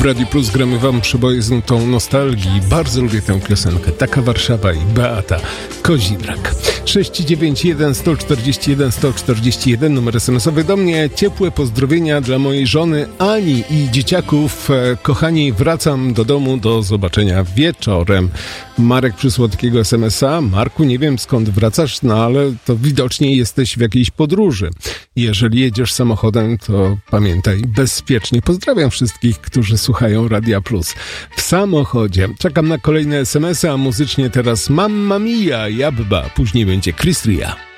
W Radiu Plus gramy wam przeboje z nutą nostalgii. Bardzo lubię tę piosenkę. Taka Warszawa i Beata Kozidrak. 691 141 141 numer SMS-owy do mnie. Ciepłe pozdrowienia dla mojej żony Ani i dzieciaków. Kochani, wracam do domu. Do zobaczenia wieczorem. Marek przysłał takiego SMS-a. Marku, nie wiem skąd wracasz, no ale to widocznie jesteś w jakiejś podróży. Jeżeli jedziesz samochodem, to pamiętaj, bezpiecznie. Pozdrawiam wszystkich, którzy słuchają Radia Plus w samochodzie. Czekam na kolejne SMS-y, a muzycznie teraz Mamma Mia, Jabba, później będzie Chris Ria.